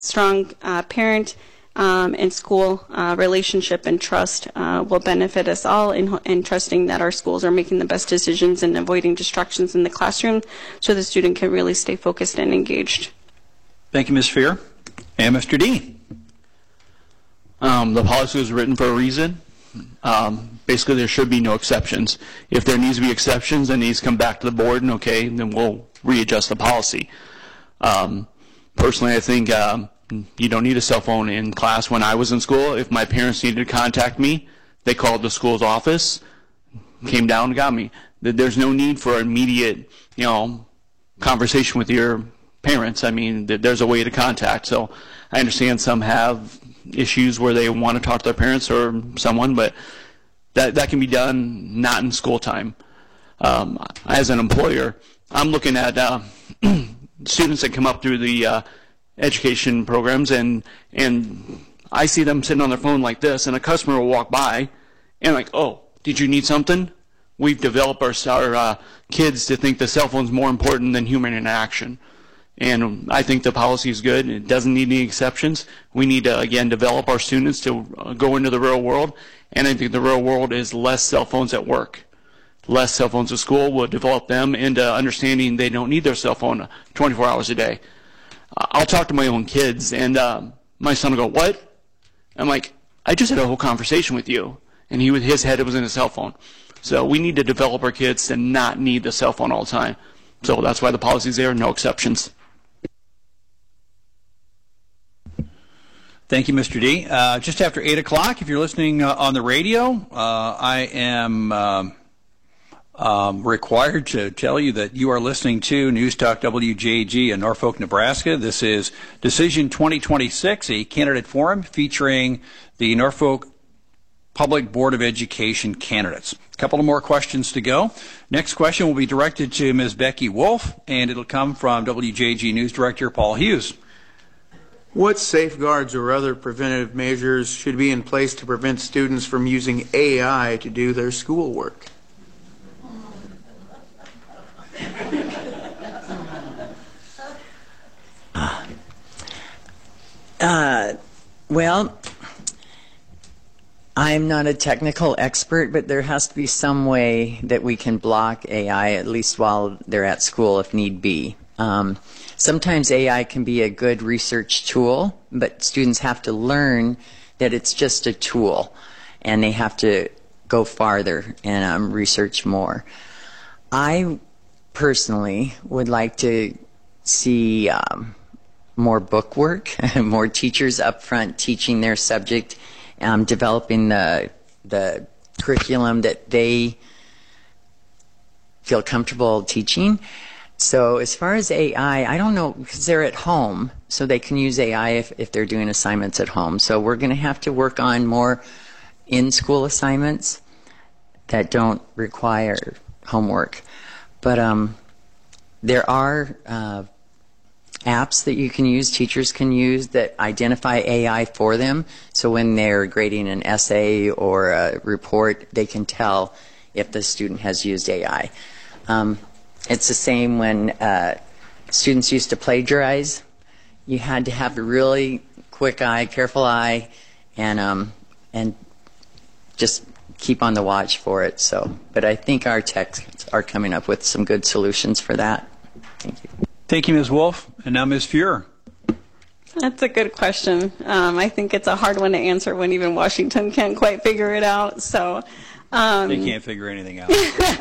strong parent and school relationship and trust will benefit us all in trusting that our schools are making the best decisions and avoiding distractions in the classroom so the student can really stay focused and engaged. Thank you, Ms. Fear. And Mr. D. The policy was written for a reason. Basically, there should be no exceptions. If there needs to be exceptions, then it needs to come back to the board, and okay, then we'll readjust the policy. Personally, I think you don't need a cell phone in class. When I was in school, if my parents needed to contact me, they called the school's office, came down and got me. There's no need for immediate, conversation with your parents. I mean, there's a way to contact. So I understand some have issues where they want to talk to their parents or someone, but that can be done not in school time. As an employer, I'm looking at students that come up through the education programs, and I see them sitting on their phone like this, and a customer will walk by and like, oh, did you need something? We've developed our kids to think the cell phone's more important than human interaction. And I think the policy is good. It doesn't need any exceptions. We need to, again, develop our students to go into the real world. And I think the real world is less cell phones at work. Less cell phones at school will develop them into understanding they don't need their cell phone 24 hours a day. I'll talk to my own kids, and my son will go, what? I'm like, I just had a whole conversation with you. And his head was in his cell phone. So we need to develop our kids to not need the cell phone all the time. So that's why the policy's there, no exceptions. Thank you, Mr. D. Just after 8 o'clock, if you're listening on the radio, I am required to tell you that you are listening to News Talk WJG in Norfolk, Nebraska. This is Decision 2026, a candidate forum featuring the Norfolk Public Board of Education candidates. A couple of more questions to go. Next question will be directed to Ms. Becky Wolf, and it'll come from WJG News Director Paul Hughes. What safeguards or other preventative measures should be in place to prevent students from using AI to do their schoolwork? Well, I'm not a technical expert, but there has to be some way that we can block AI, at least while they're at school, if need be. Sometimes AI can be a good research tool, but students have to learn that it's just a tool, and they have to go farther and research more. I personally would like to see more book work, more teachers up front teaching their subject, developing the curriculum that they feel comfortable teaching. So as far as AI, I don't know, because they're at home, so they can use AI if they're doing assignments at home. So we're going to have to work on more in-school assignments that don't require homework. But there are apps that you can use, teachers can use, that identify AI for them. So when they're grading an essay or a report, they can tell if the student has used AI. It's the same when students used to plagiarize. You had to have a really quick eye, careful eye, and just keep on the watch for it. So, but I think our techs are coming up with some good solutions for that. Thank you. Thank you, Ms. Wolf. And now Ms. Fuhrer. That's a good question. I think it's a hard one to answer when even Washington can't quite figure it out. So they can't figure anything out.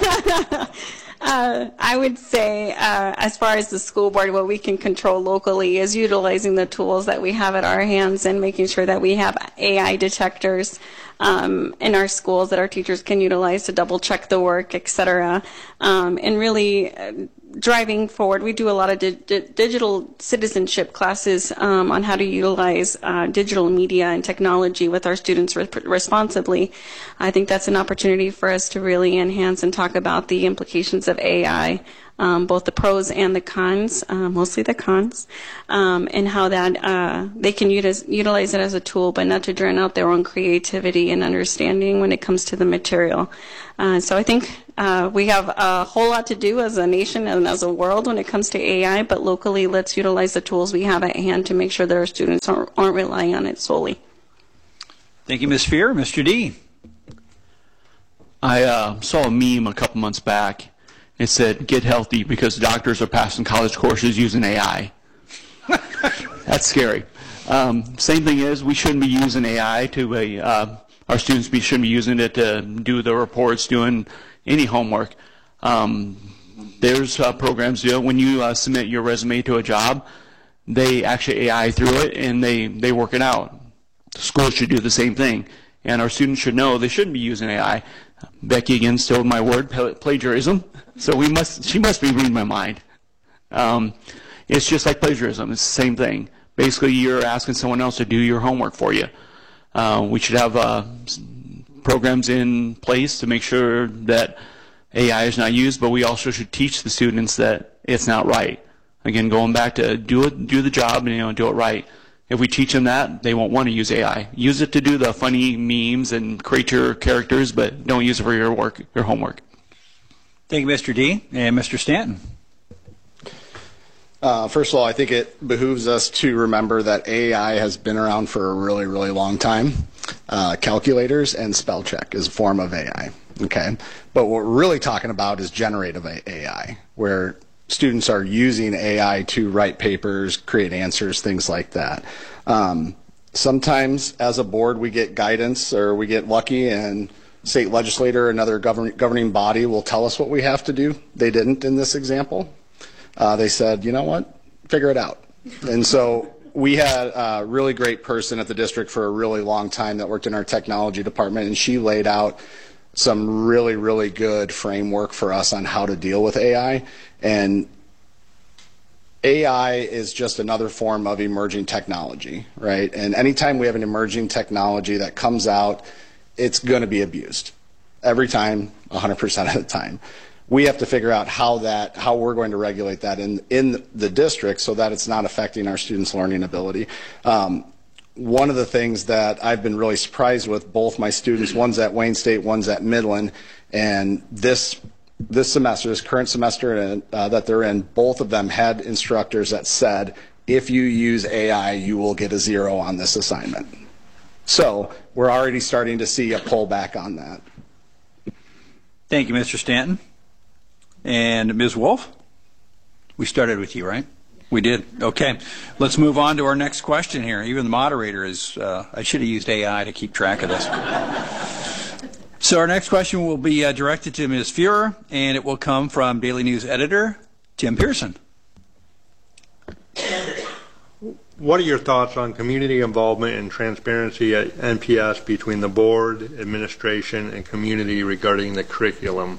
I would say, as far as the school board, what we can control locally is utilizing the tools that we have at our hands and making sure that we have AI detectors in our schools that our teachers can utilize to double check the work, et cetera, and really driving forward. We do a lot of digital citizenship classes on how to utilize digital media and technology with our students responsibly. I think that's an opportunity for us to really enhance and talk about the implications of AI both the pros and the cons, mostly the cons, and how that they can utilize it as a tool, but not to drown out their own creativity and understanding when it comes to the material. So I think we have a whole lot to do as a nation and as a world when it comes to AI, but locally, let's utilize the tools we have at hand to make sure that our students aren't relying on it solely. Thank you, Ms. Fear. Mr. D. I saw a meme a couple months back. It said, "Get healthy because doctors are passing college courses using AI." That's scary. Same thing is, we shouldn't be using AI to, our students shouldn't be using it to do the reports, doing any homework. There's programs, when you submit your resume to a job, they actually AI through it and they work it out. Schools should do the same thing. And our students should know they shouldn't be using AI. Becky again stole my word, plagiarism. So she must be reading my mind. It's just like plagiarism. It's the same thing. Basically, you're asking someone else to do your homework for you. We should have programs in place to make sure that AI is not used, but we also should teach the students that it's not right. Again, going back to do the job and do it right. If we teach them that, they won't want to use AI. Use it to do the funny memes and create your characters, but don't use it for your work, your homework. Thank you, Mr. D. And Mr. Stanton. First of all, I think it behooves us to remember that AI has been around for a really, really long time. Calculators and spell check is a form of AI. Okay, but what we're really talking about is generative AI, where students are using AI to write papers, create answers, things like that. Sometimes as a board we get guidance or we get lucky and state legislator or another governing body will tell us what we have to do. They didn't in this example. They said, you know what, figure it out. And so we had a really great person at the district for a really long time that worked in our technology department, and she laid out some really, really good framework for us on how to deal with AI. And AI is just another form of emerging technology, right? And anytime we have an emerging technology that comes out, it's going to be abused. Every time, 100% of the time. We have to figure out how we're going to regulate that in the district so that it's not affecting our students' learning ability. One of the things that I've been really surprised with, both my students, one's at Wayne State, one's at Midland, and this semester, this current semester that they're in, both of them had instructors that said, if you use AI, you will get a 0 on this assignment. So we're already starting to see a pullback on that. Thank you, Mr. Stanton. And Ms. Wolf? We started with you, right? We did. Okay. Let's move on to our next question here. Even the moderator is, I should have used AI to keep track of this. So our next question will be directed to Ms. Fuhrer, and it will come from Daily News editor Tim Pearson. What are your thoughts on community involvement and transparency at NPS between the board, administration, and community regarding the curriculum?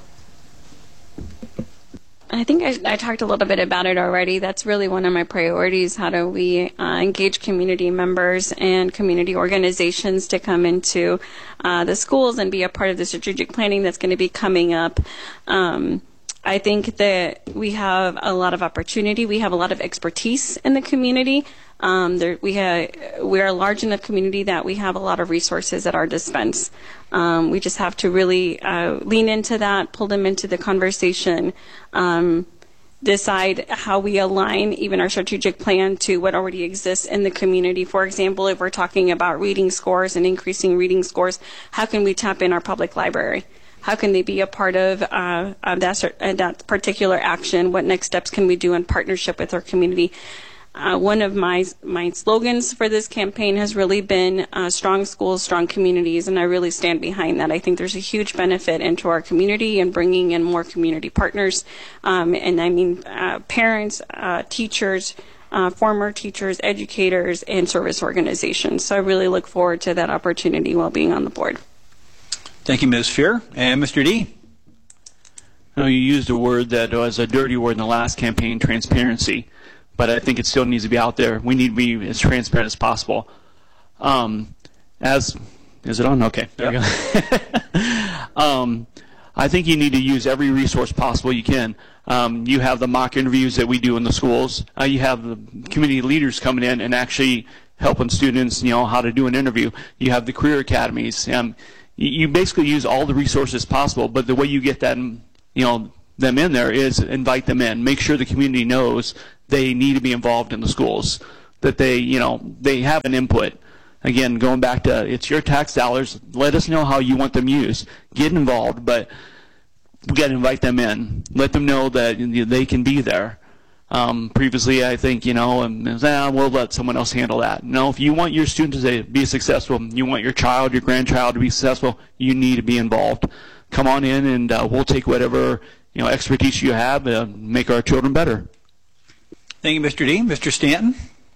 I think I talked a little bit about it already. That's really one of my priorities. How do we engage community members and community organizations to come into the schools and be a part of the strategic planning that's going to be coming up? I think that we have a lot of opportunity. We have a lot of expertise in the community. We are a large enough community that we have a lot of resources at our dispense. We just have to really lean into that, pull them into the conversation, decide how we align even our strategic plan to what already exists in the community. For example, if we're talking about reading scores and increasing reading scores, how can we tap in our public library? How can they be a part of that particular action? What next steps can we do in partnership with our community? One of my slogans for this campaign has really been strong schools, strong communities, and I really stand behind that. I think there's a huge benefit into our community and bringing in more community partners, and I mean parents, teachers, former teachers, educators, and service organizations. So I really look forward to that opportunity while being on the board. Thank you, Ms. Fear. And Mr. D. You used a word that was a dirty word in the last campaign, transparency. But I think it still needs to be out there. We need to be as transparent as possible. Is it on? Okay. There we go. I think you need to use every resource possible you can. You have the mock interviews that we do in the schools. You have the community leaders coming in and actually helping students, how to do an interview. You have the career academies. You basically use all the resources possible, but the way you get that, them in there is invite them in. Make sure the community knows they need to be involved in the schools, that they have an input. Again, going back to it's your tax dollars, let us know how you want them used. Get involved, but we got to invite them in. Let them know that they can be there. Previously, I think, we'll let someone else handle that. No, if you want your student to be successful, you want your child, your grandchild to be successful, you need to be involved. Come on in, and we'll take whatever expertise you have and make our children better. Thank you, Mr. D. Mr. Stanton?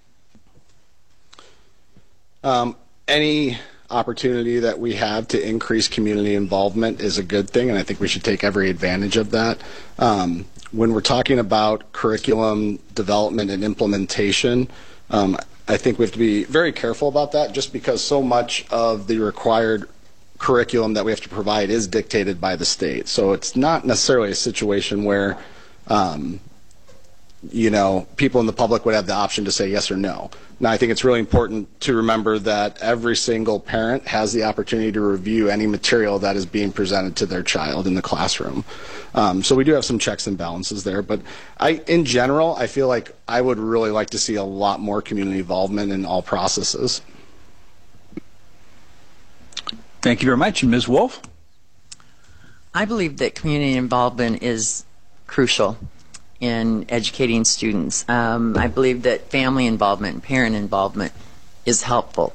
Any opportunity that we have to increase community involvement is a good thing, and I think we should take every advantage of that. When we're talking about curriculum development and implementation, I think we have to be very careful about that, just because so much of the required curriculum that we have to provide is dictated by the state. So it's not necessarily a situation where people in the public would have the option to say yes or no. Now, I think it's really important to remember that every single parent has the opportunity to review any material that is being presented to their child in the classroom. So we do have some checks and balances there. But in general, I feel like I would really like to see a lot more community involvement in all processes. Thank you very much. And Ms. Wolf? I believe that community involvement is crucial in educating students. I believe that family involvement and parent involvement is helpful.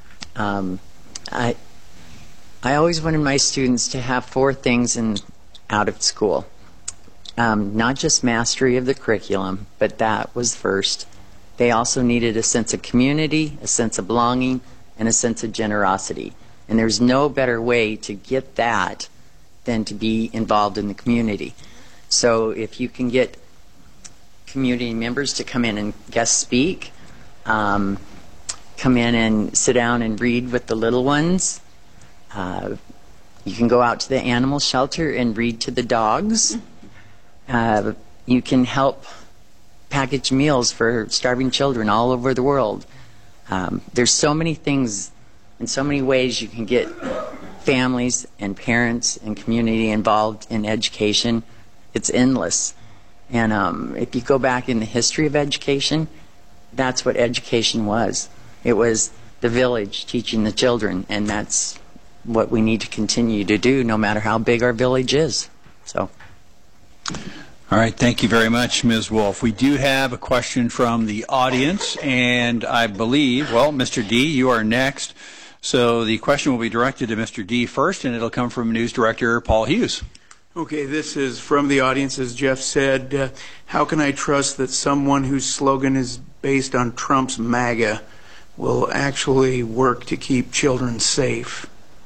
I always wanted my students to have 4 things out of school. Not just mastery of the curriculum, but that was first. They also needed a sense of community, a sense of belonging, and a sense of generosity. And there's no better way to get that than to be involved in the community. So if you can get community members to come in and guest speak, come in and sit down and read with the little ones. You can go out to the animal shelter and read to the dogs. You can help package meals for starving children all over the world. There's so many things and so many ways you can get families and parents and community involved in education. It's endless. And if you go back in the history of education, that's what education was. It was the village teaching the children, and that's what we need to continue to do no matter how big our village is. So. All right, thank you very much, Ms. Wolf. We do have a question from the audience, and I believe, Mr. D, you are next. So the question will be directed to Mr. D first, and it'll come from News Director Paul Hughes. Okay, this is from the audience, as Jeff said. How can I trust that someone whose slogan is based on Trump's MAGA will actually work to keep children safe?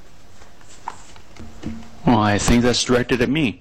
Well, I think that's directed at me.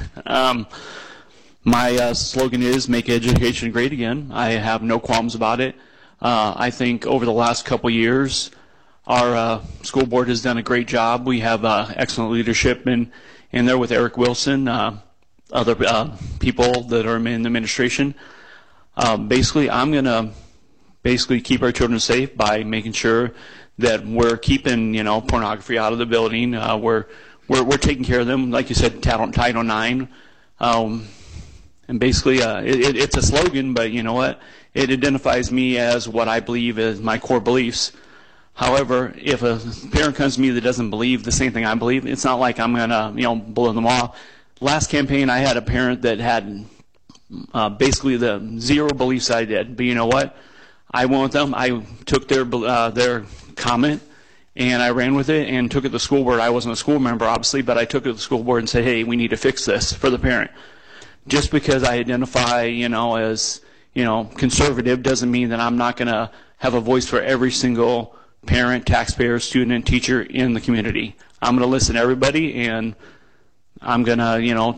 My slogan is Make Education Great Again. I have no qualms about it. I think over the last couple years, our school board has done a great job. We have excellent leadership in there with Eric Wilson, other people that are in the administration. Basically, I'm going to keep our children safe by making sure that we're keeping pornography out of the building. We're taking care of them, like you said, Title IX. And basically, it's a slogan, but you know what? It identifies me as what I believe is my core beliefs. However, if a parent comes to me that doesn't believe the same thing I believe, it's not like I'm going to, blow them off. Last campaign, I had a parent that had basically the zero beliefs I did. But you know what? I went with them. I took their comment, and I ran with it and took it to the school board. I wasn't a school member, obviously, but I took it to the school board and said, hey, we need to fix this for the parent. Just because I identify, as, conservative doesn't mean that I'm not going to have a voice for every single parent, taxpayer, student, and teacher in the community. I'm going to listen to everybody, and I'm going to,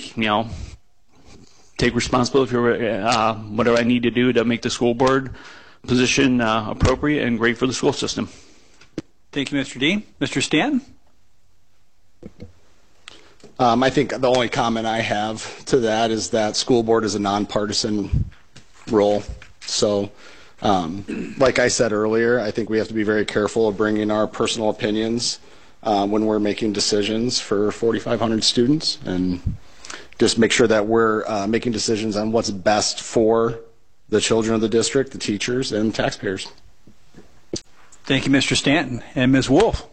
take responsibility for whatever I need to do to make the school board position appropriate and great for the school system. Thank you, Mr. Dean. Mr. Stanton? I think the only comment I have to that is that school board is a nonpartisan role. So, like I said earlier, I think we have to be very careful of bringing our personal opinions when we're making decisions for 4,500 students, and just make sure that we're making decisions on what's best for the children of the district, the teachers, and taxpayers. Thank you, Mr. Stanton. And Ms. Wolf.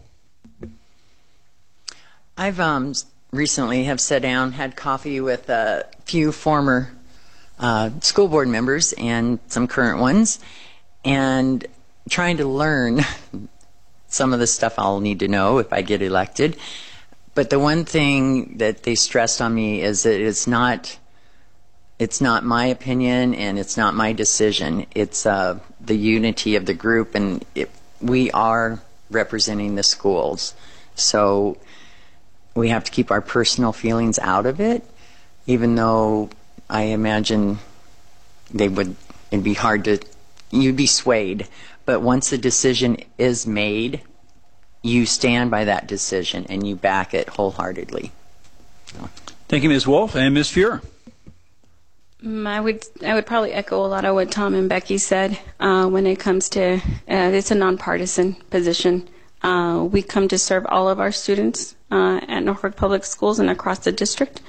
I've recently have sat down, had coffee with a few former school board members and some current ones, and trying to learn some of the stuff I'll need to know if I get elected. But the one thing that they stressed on me is that it's not my opinion and it's not my decision. It's the unity of the group, and we are representing the schools. So we have to keep our personal feelings out of it, even though I imagine it'd be hard to, you'd be swayed. But once the decision is made, you stand by that decision and you back it wholeheartedly. Thank you, Ms. Wolf. And Ms. Fuhrer. I would probably echo a lot of what Tom and Becky said when it comes to it's a nonpartisan position. We come to serve all of our students at Norfolk Public Schools and across the district.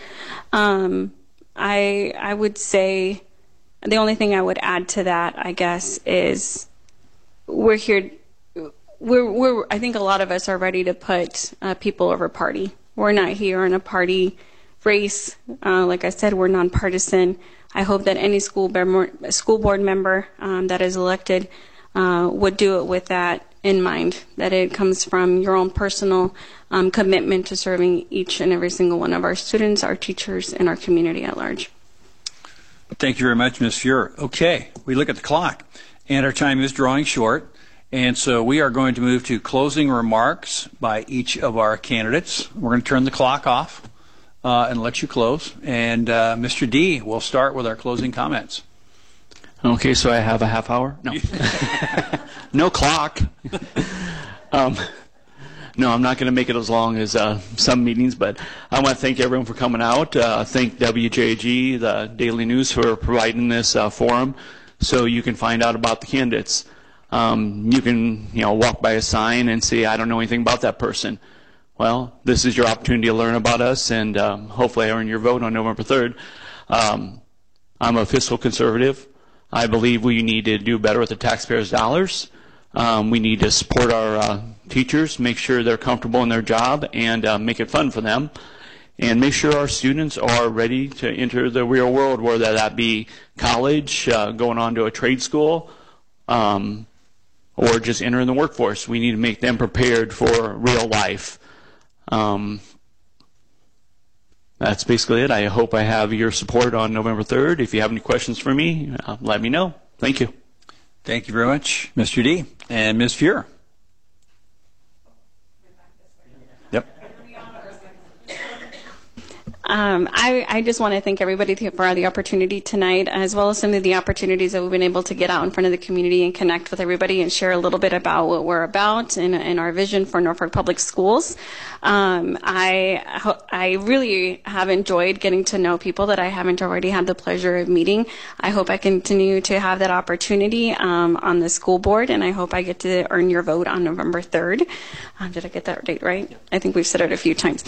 I would say the only thing I would add to that, I guess, is we're here. I think a lot of us are ready to put people over party. We're not here in a party race. Like I said, we're nonpartisan. I hope that any school board member that is elected would do it with that in mind, that it comes from your own personal commitment to serving each and every single one of our students, our teachers, and our community at large. Thank you very much, Ms. Fuhrer. Okay, we look at the clock, and our time is drawing short, and so we are going to move to closing remarks by each of our candidates. We're going to turn the clock off and let you close, and Mr. D, we'll start with our closing comments. Okay, so I have a half hour? No. No clock. No, I'm not going to make it as long as some meetings, but I want to thank everyone for coming out. Thank WJG, the Daily News, for providing this forum so you can find out about the candidates. You can, walk by a sign and say, I don't know anything about that person. Well, this is your opportunity to learn about us and hopefully earn your vote on November 3rd. I'm a fiscal conservative. I believe we need to do better with the taxpayers' dollars. We need to support our teachers, make sure they're comfortable in their job, and make it fun for them. And make sure our students are ready to enter the real world, whether that be college, going on to a trade school, or just entering the workforce. We need to make them prepared for real life. That's basically it. I hope I have your support on November 3rd. If you have any questions for me, let me know. Thank you. Thank you very much, Mr. D. And Ms. Fuhrer. Yep. I just want to thank everybody for the opportunity tonight, as well as some of the opportunities that we've been able to get out in front of the community and connect with everybody and share a little bit about what we're about and our vision for Norfolk Public Schools. I really have enjoyed getting to know people that I haven't already had the pleasure of meeting. I hope I continue to have that opportunity on the school board, and I hope I get to earn your vote on November 3rd. Did I get that date right? I think we've said it a few times.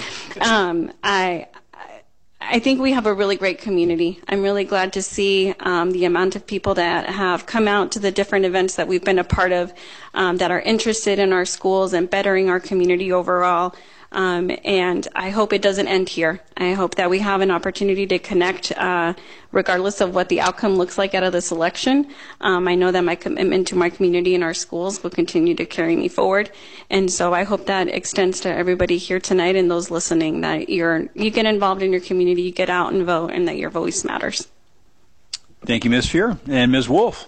I think we have a really great community. I'm really glad to see the amount of people that have come out to the different events that we've been a part of that are interested in our schools and bettering our community overall. And I hope it doesn't end here. I hope that we have an opportunity to connect regardless of what the outcome looks like out of this election. I know that my commitment to my community and our schools will continue to carry me forward. And so I hope that extends to everybody here tonight and those listening, that you get involved in your community, you get out and vote, and that your voice matters. Thank you, Ms. Fuhrer. And Ms. Wolf.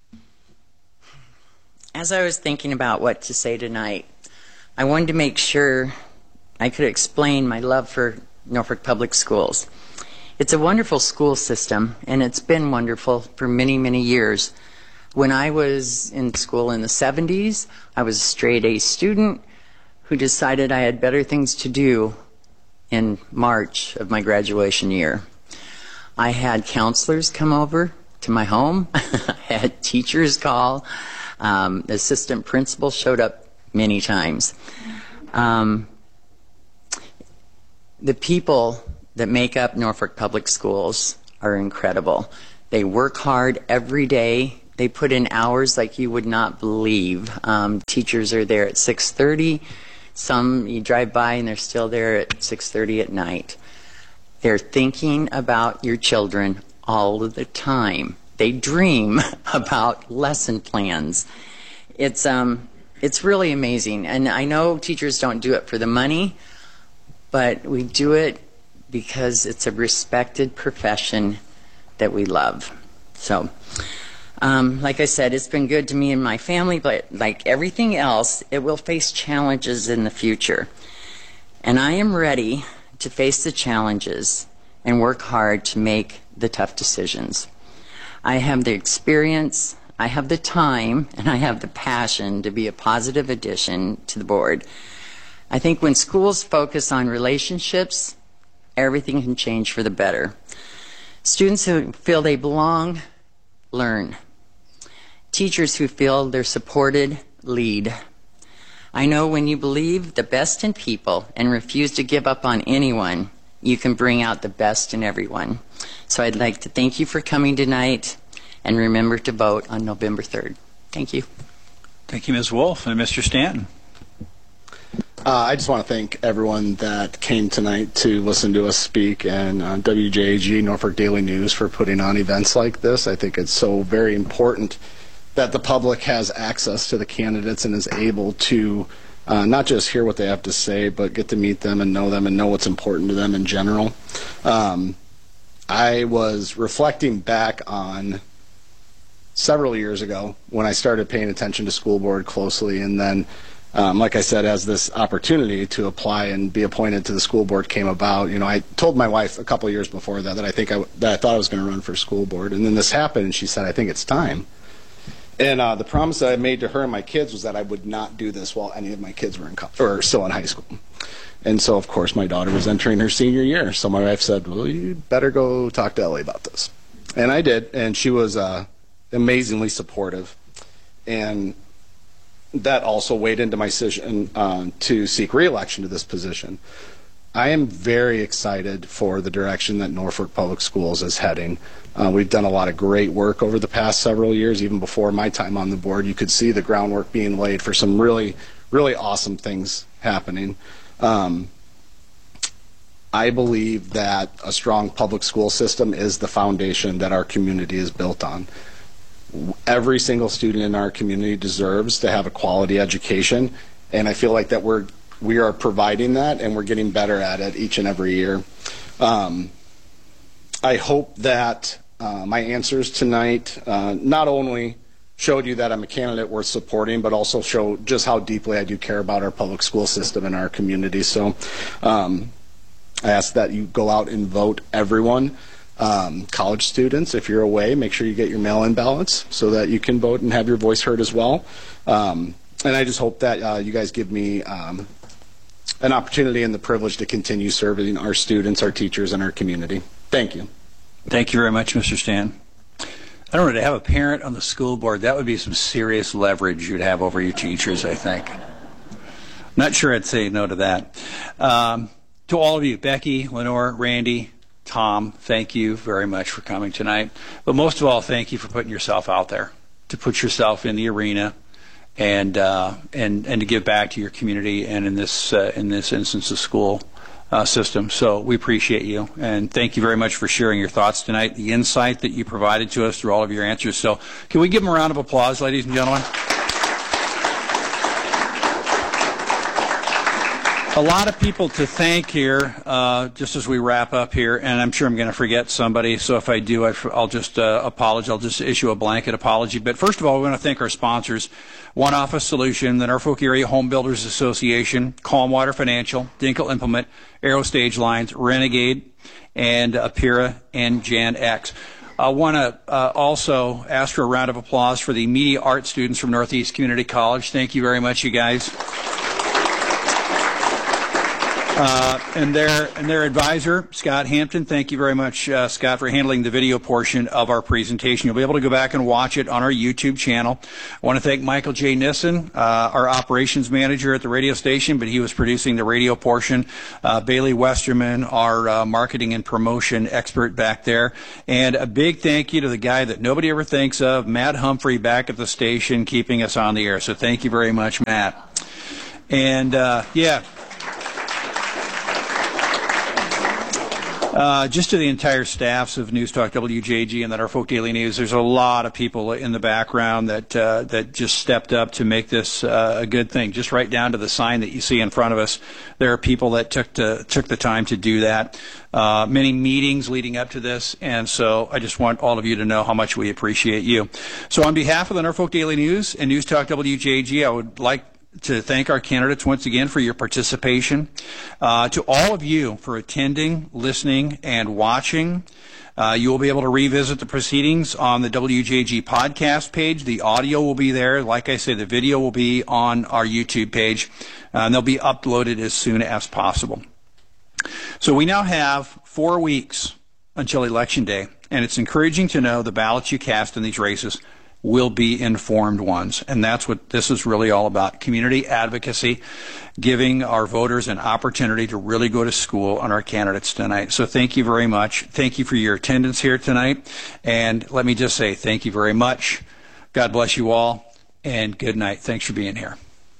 As I was thinking about what to say tonight, I wanted to make sure I could explain my love for Norfolk Public Schools. It's a wonderful school system, and it's been wonderful for many, many years. When I was in school in the 70s, I was a straight A student who decided I had better things to do in March of my graduation year. I had counselors come over to my home. I had teachers call. The assistant principal showed up many times. The people that make up Norfolk Public Schools are incredible. They work hard every day. They put in hours like you would not believe. Teachers are there at 6:30. Some you drive by and they're still there at 6:30 at night. They're thinking about your children all of the time. They dream about lesson plans. It's really amazing. And I know teachers don't do it for the money, but we do it because it's a respected profession that we love. So, like I said, it's been good to me and my family, but like everything else, it will face challenges in the future. And I am ready to face the challenges and work hard to make the tough decisions. I have the experience, I have the time, and I have the passion to be a positive addition to the board. I think when schools focus on relationships, everything can change for the better. Students who feel they belong, learn. Teachers who feel they're supported, lead. I know when you believe the best in people and refuse to give up on anyone, you can bring out the best in everyone. So I'd like to thank you for coming tonight, and remember to vote on November 3rd. Thank you. Thank you, Ms. Wolf. And Mr. Stanton. I just want to thank everyone that came tonight to listen to us speak, and WJAG, Norfolk Daily News, for putting on events like this. I think it's so very important that the public has access to the candidates and is able to not just hear what they have to say, but get to meet them and know what's important to them in general. I was reflecting back on several years ago when I started paying attention to school board closely, and then like I said, as this opportunity to apply and be appointed to the school board came about, you know, I told my wife a couple of years before that I thought I was going to run for school board, and then this happened, and she said, "I think it's time." And the promise that I made to her and my kids was that I would not do this while any of my kids were still in high school. And so, of course, my daughter was entering her senior year. So my wife said, "Well, you better go talk to Ellie about this." And I did, and she was amazingly supportive. And that also weighed into my decision to seek re-election to this position. I am very excited for the direction that Norfolk Public Schools is heading. We've done a lot of great work over the past several years. Even before my time on the board, you could see the groundwork being laid for some really, really awesome things happening. I believe that a strong public school system is the foundation that our community is built on. Every single student in our community deserves to have a quality education, and I feel like that we are providing that, and we're getting better at it each and every year. I hope that my answers tonight not only showed you that I'm a candidate worth supporting, but also show just how deeply I do care about our public school system and our community. So I ask that you go out and vote, everyone. College students, if you're away, make sure you get your mail-in ballots so that you can vote and have your voice heard as well. And I just hope that you guys give me an opportunity and the privilege to continue serving our students, our teachers, and our community. Thank you. Thank you very much, Mr. Stan. I don't know, to have a parent on the school board, that would be some serious leverage you'd have over your teachers, I think. Not sure I'd say no to that. To all of you, Becky, Lenore, Randy, Tom, thank you very much for coming tonight. But most of all, thank you for putting yourself out there, to put yourself in the arena and to give back to your community and in this instance, the school system. So we appreciate you, and thank you very much for sharing your thoughts tonight, the insight that you provided to us through all of your answers. So can we give them a round of applause, ladies and gentlemen? A lot of people to thank here, just as we wrap up here, and I'm sure I'm going to forget somebody, so if I do, I'll just apologize. I'll just issue a blanket apology. But first of all, we want to thank our sponsors, One Office Solution, the Norfolk Area Home Builders Association, Calm Water Financial, Dinkle Implement, Aerostage Lines, Renegade, and Apira and Jan X. I want to also ask for a round of applause for the media art students from Northeast Community College. Thank you very much, you guys. And their advisor, Scott Hampton. Thank you very much, Scott, for handling the video portion of our presentation. You'll be able to go back and watch it on our YouTube channel. I want to thank Michael J. Nissen, our operations manager at the radio station, but he was producing the radio portion. Bailey Westerman, our marketing and promotion expert back there. And a big thank you to the guy that nobody ever thinks of, Matt Humphrey, back at the station, keeping us on the air. So thank you very much, Matt. And, just to the entire staffs of News Talk WJG and the Norfolk Daily News, there's a lot of people in the background that just stepped up to make this a good thing. Just right down to the sign that you see in front of us, there are people that took the time to do that. Many meetings leading up to this, and so I just want all of you to know how much we appreciate you. So on behalf of the Norfolk Daily News and News Talk WJG, I would like to thank our candidates once again for your participation. To all of you for attending, listening, and watching. You will be able to revisit the proceedings on the WJG podcast page. The audio will be there. Like I say, the video will be on our YouTube page, and they'll be uploaded as soon as possible. So we now have 4 weeks until Election Day, and it's encouraging to know the ballots you cast in these races will be informed ones. And that's what this is really all about. Community advocacy, giving our voters an opportunity to really go to school on our candidates tonight. So thank you very much. Thank you for your attendance here tonight. And let me just say thank you very much. God bless you all, and good night. Thanks for being here.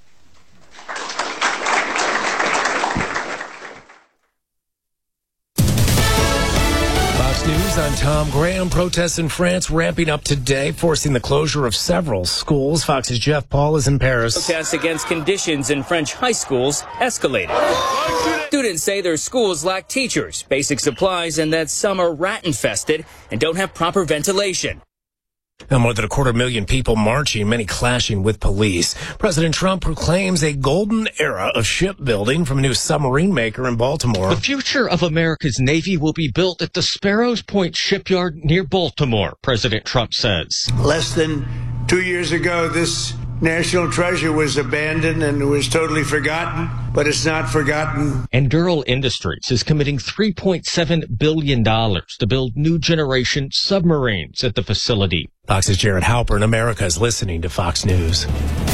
News on Tom Graham. Protests in France ramping up today, forcing the closure of several schools. Fox's Jeff Paul is in Paris. Protests against conditions in French high schools escalated. Students say their schools lack teachers, basic supplies, and that some are rat-infested and don't have proper ventilation. And more than 250,000 people marching, many clashing with police. President Trump proclaims a golden era of shipbuilding from a new submarine maker in Baltimore. The future of America's Navy will be built at the Sparrows Point shipyard near Baltimore, President Trump says. Less than 2 years ago, this national treasure was abandoned and it was totally forgotten, but it's not forgotten. And Durrell Industries is committing $3.7 billion to build new generation submarines at the facility. Fox's Jared Halpern. America is listening to Fox News.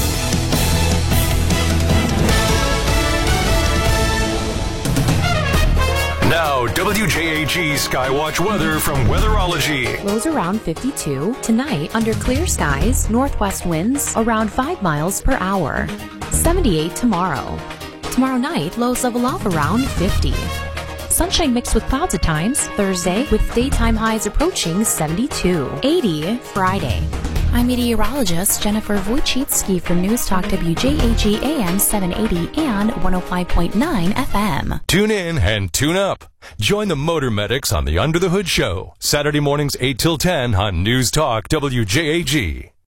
Now, WJAG Skywatch weather from Weatherology. Lows around 52. Tonight, under clear skies, northwest winds around 5 miles per hour. 78 tomorrow. Tomorrow night, lows level off around 50. Sunshine mixed with clouds at times, Thursday, with daytime highs approaching 72. 80 Friday. I'm meteorologist Jennifer Wojcicki for News Talk WJAG AM 780 and 105.9 FM. Tune in and tune up. Join the Motor Medics on the Under the Hood Show, Saturday mornings 8 till 10 on News Talk WJAG.